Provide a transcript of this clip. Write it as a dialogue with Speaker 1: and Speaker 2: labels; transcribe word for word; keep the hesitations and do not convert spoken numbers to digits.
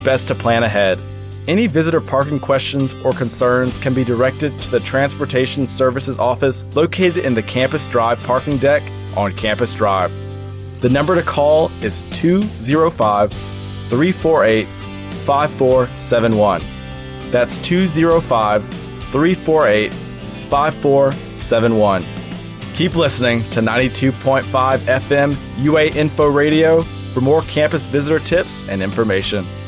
Speaker 1: best to plan ahead. Any visitor parking questions or concerns can be directed to the Transportation Services Office located in the Campus Drive parking deck on Campus Drive. The number to call is two oh five, three four eight, five four seven one. That's two oh five, three four eight, five four seven one. Keep listening to ninety-two point five F M U A Info Radio for more campus visitor tips and information.